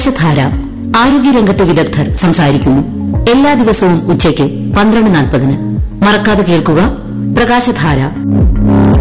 പ്രകാശധാര ആരോഗ്യരംഗത്തെ വിദഗ്ധർ സംസാരിക്കുന്നു. എല്ലാ ദിവസവും ഉച്ചയ്ക്ക് 12:40. മറക്കാതെ കേൾക്കുക പ്രകാശധാര.